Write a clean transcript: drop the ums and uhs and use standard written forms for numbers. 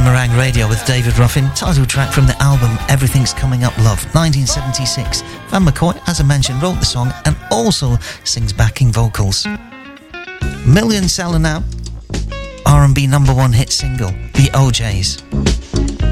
Boomerang Radio with David Ruffin, title track from the album Everything's Coming Up Love, 1976. Van McCoy, as I mentioned, wrote the song and also sings backing vocals. Million seller now, R&B #1 hit single, The OJs.